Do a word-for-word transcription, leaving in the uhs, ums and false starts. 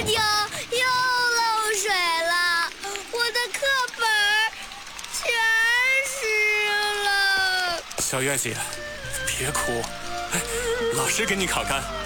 丢，又漏水了，我的课本全湿了。 小月姐，别哭，老师给你烤干。